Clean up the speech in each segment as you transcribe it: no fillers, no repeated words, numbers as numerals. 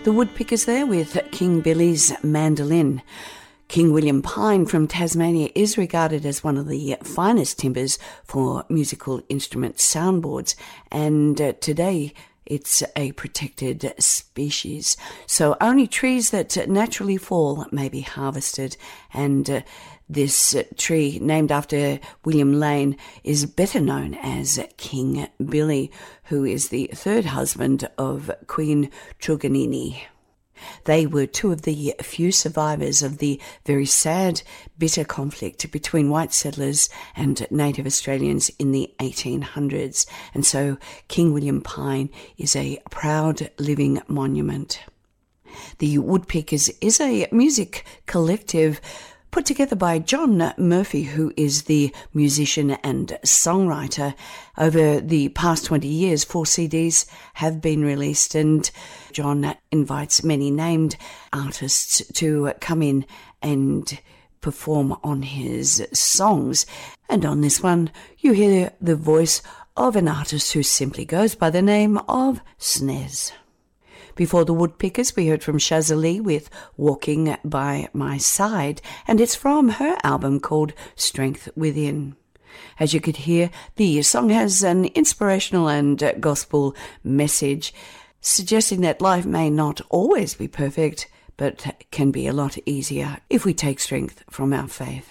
The Woodpickers there with King Billy's Mandolin. King William Pine from Tasmania is regarded as one of the finest timbers for musical instrument soundboards, and today it's a protected species. So only trees that naturally fall may be harvested, and this tree, named after William Lane, is better known as King Billy, who is the third husband of Queen Truganini. They were two of the few survivors of the very sad, bitter conflict between white settlers and native Australians in the 1800s. And so King William Pine is a proud living monument. The Woodpickers is a music collective put together by John Murphy, who is the musician and songwriter. Over the past 20 years, 4 CDs have been released, and John invites many named artists to come in and perform on his songs. And on this one, you hear the voice of an artist who simply goes by the name of Snez. Before the Woodpickers, we heard from Shazza Lee with Walking by My Side, and it's from her album called Strength Within. As you could hear, the song has an inspirational and gospel message, suggesting that life may not always be perfect, but can be a lot easier if we take strength from our faith.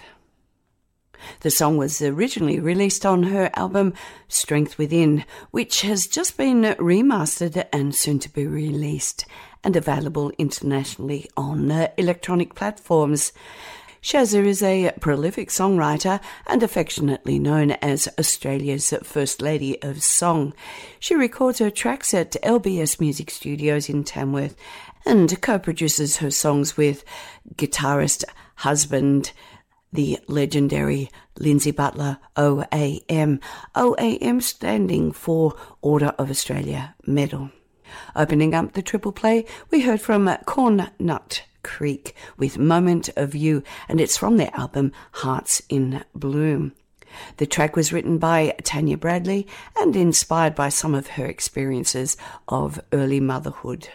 The song was originally released on her album Strength Within, which has just been remastered and soon to be released and available internationally on electronic platforms. Shazza is a prolific songwriter and affectionately known as Australia's First Lady of Song. She records her tracks at LBS Music Studios in Tamworth and co-produces her songs with guitarist husband the legendary Lindsay Butler, OAM. OAM standing for Order of Australia Medal. Opening up the triple play, we heard from Corn Nut Creek with Moment of You, and it's from their album Hearts in Bloom. The track was written by Tanya Bradley and inspired by some of her experiences of early motherhood.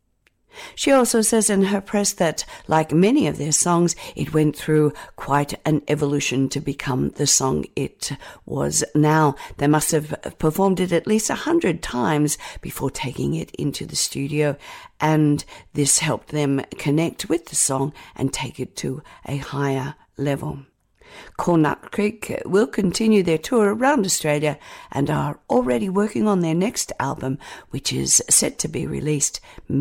She also says in her press that, like many of their songs, it went through quite an evolution to become the song it was now. They must have performed it at least 100 times before taking it into the studio, and this helped them connect with the song and take it to a higher level. Corn Nut Creek will continue their tour around Australia and are already working on their next album, which is set to be released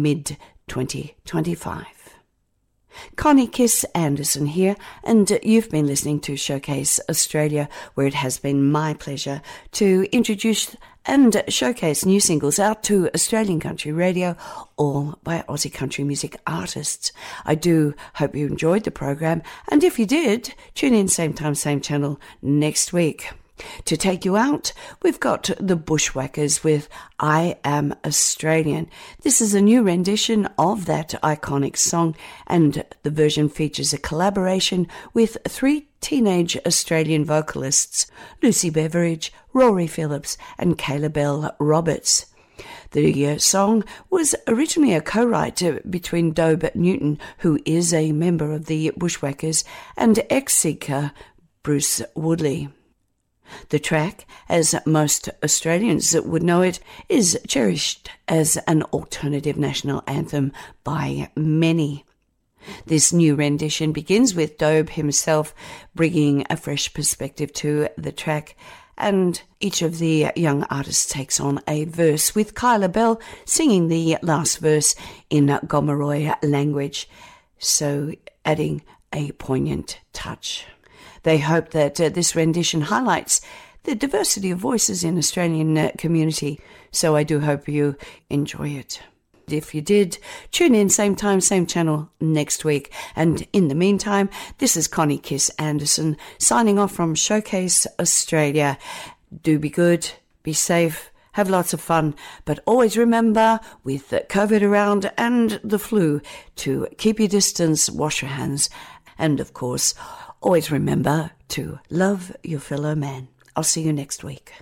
mid-2025. Connie Kiss Anderson here, and you've been listening to Showcase Australia, where it has been my pleasure to introduce and showcase new singles out to Australian country radio, all by Aussie country music artists. I do hope you enjoyed the program, and if you did, tune in same time, same channel next week. To take you out, we've got the Bushwhackers with I Am Australian. This is a new rendition of that iconic song, and the version features a collaboration with 3 teenage Australian vocalists, Lucy Beveridge, Rory Phillips and Kayla Bell Roberts. The song was originally a co-write between Dobe Newton, who is a member of the Bushwhackers, and ex-seeker Bruce Woodley. The track, as most Australians would know it, is cherished as an alternative national anthem by many. This new rendition begins with Dobe himself bringing a fresh perspective to the track, and each of the young artists takes on a verse, with Kyla Bell singing the last verse in Gomeroi language, so adding a poignant touch. They hope that this rendition highlights the diversity of voices in Australian community, so I do hope you enjoy it. If you did, tune in same time, same channel next week. And in the meantime, this is Connie Kiss Anderson signing off from Showcase Australia. Do be good, be safe, have lots of fun, but always remember, with COVID around and the flu, to keep your distance, wash your hands, and of course, always remember to love your fellow man. I'll see you next week.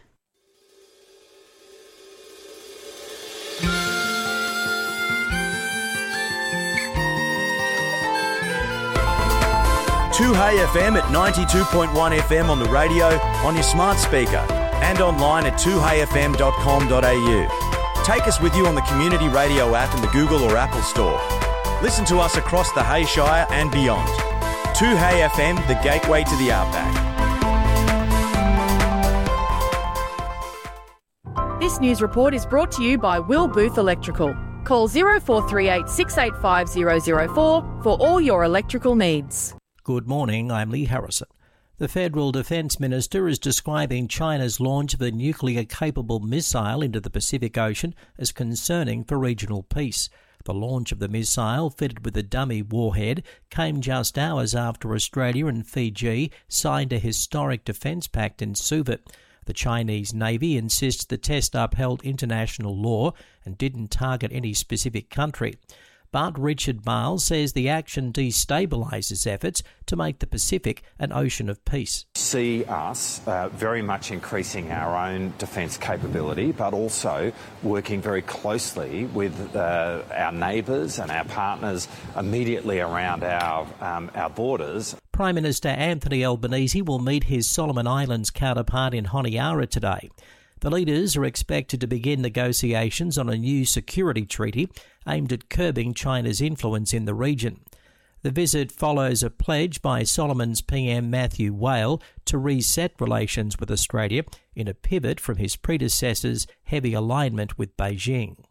2Hey FM at 92.1 FM on the radio, on your smart speaker, and online at 2heyfm.com.au. Take us with you on the Community Radio app in the Google or Apple Store. Listen to us across the Hay Shire and beyond. 2Hey FM, the gateway to the outback. This news report is brought to you by Will Booth Electrical. Call 0438 685 004 for all your electrical needs. Good morning, I'm Lee Harrison. The Federal Defence Minister is describing China's launch of a nuclear-capable missile into the Pacific Ocean as concerning for regional peace. The launch of the missile, fitted with a dummy warhead, came just hours after Australia and Fiji signed a historic defence pact in Suva. The Chinese Navy insists the test upheld international law and didn't target any specific country. But Richard Miles says the action destabilises efforts to make the Pacific an ocean of peace. See us very much increasing our own defence capability, but also working very closely with our neighbours and our partners immediately around our borders. Prime Minister Anthony Albanese will meet his Solomon Islands counterpart in Honiara today. The leaders are expected to begin negotiations on a new security treaty aimed at curbing China's influence in the region. The visit follows a pledge by Solomon's PM Matthew Whale to reset relations with Australia in a pivot from his predecessor's heavy alignment with Beijing.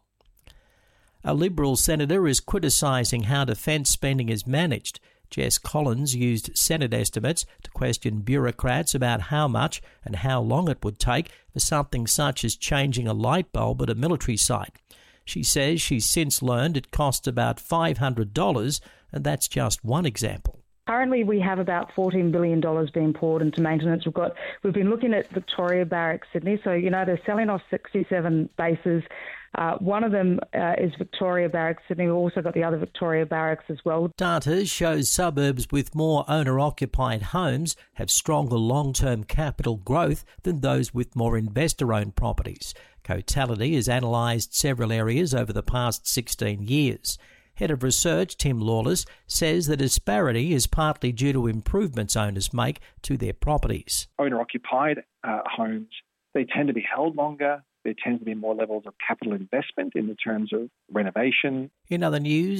A Liberal senator is criticising how defence spending is managed. Jess Collins used Senate estimates to question bureaucrats about how much and how long it would take for something such as changing a light bulb at a military site. She says she's since learned it costs about $500, and that's just one example. Currently, we have about $14 billion being poured into maintenance. We've been looking at Victoria Barracks, Sydney. So, they're selling off 67 bases. One of them is Victoria Barracks, Sydney. We've also got the other Victoria Barracks as well. Data shows suburbs with more owner-occupied homes have stronger long-term capital growth than those with more investor-owned properties. Cotality has analysed several areas over the past 16 years. Head of Research, Tim Lawless, says the disparity is partly due to improvements owners make to their properties. Owner-occupied homes, they tend to be held longer. There tends to be more levels of capital investment in the terms of renovation. In other news,